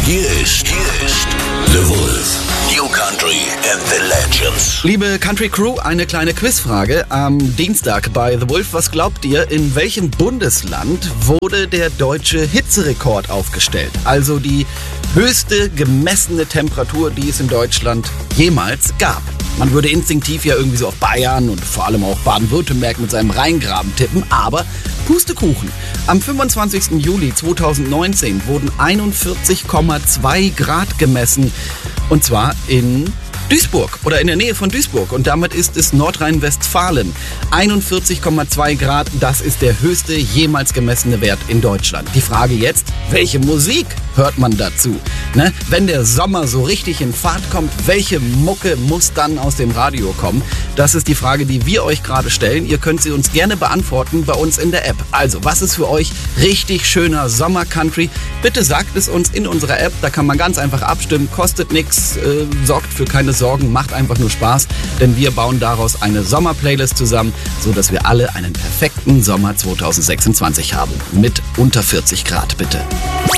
Hier ist The Wolf. New Country and the Legends. Liebe Country Crew, eine kleine Quizfrage am Dienstag bei The Wolf. Was glaubt ihr, in welchem Bundesland wurde der deutsche Hitzerekord aufgestellt? Also die höchste gemessene Temperatur, die es in Deutschland jemals gab. Man würde instinktiv ja irgendwie so auf Bayern und vor allem auch Baden-Württemberg mit seinem Rheingraben tippen, aber Pustekuchen. Am 25. Juli 2019 wurden 41,2 Grad gemessen, und zwar in Duisburg oder in der Nähe von Duisburg, und damit ist es Nordrhein-Westfalen. 41,2 Grad, das ist der höchste jemals gemessene Wert in Deutschland. Die Frage jetzt, welche Musik hört man dazu? Ne? Wenn der Sommer so richtig in Fahrt kommt, welche Mucke muss dann aus dem Radio kommen? Das ist die Frage, die wir euch gerade stellen. Ihr könnt sie uns gerne beantworten bei uns in der App. Also, was ist für euch richtig schöner Sommer-Country? Bitte sagt es uns in unserer App, da kann man ganz einfach abstimmen, kostet nichts, sorgt für keine Sorgen, macht einfach nur Spaß, denn wir bauen daraus eine Sommer-Playlist zusammen, sodass wir alle einen perfekten Sommer 2026 haben. Mit unter 40 Grad, bitte.